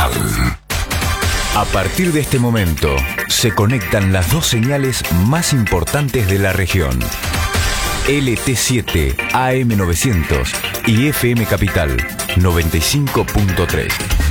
Capital. A partir de este momento, se conectan las dos señales más importantes de la región. LT7 AM900 y FM Capital 95.3.